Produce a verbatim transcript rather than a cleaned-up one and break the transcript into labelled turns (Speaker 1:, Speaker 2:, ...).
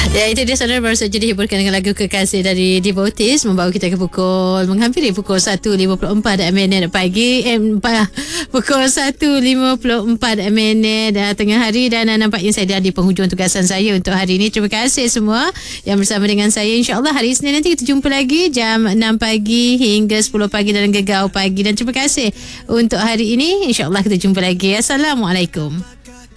Speaker 1: Ya, itu dia saudara, baru saja dihiburkan dengan lagu Kekasih dari Devotees, membawa kita ke pukul menghampiri pukul satu lima puluh empat minit pagi, eh, pukul satu lima puluh empat minit tengah hari, dan nampaknya saya dah di penghujung tugasan saya untuk hari ini. Terima kasih semua yang bersama dengan saya. InsyaAllah hari Isnin nanti kita jumpa lagi jam enam pagi hingga sepuluh pagi dalam Gegar Pagi, dan terima kasih untuk hari ini. InsyaAllah kita jumpa lagi. Assalamualaikum.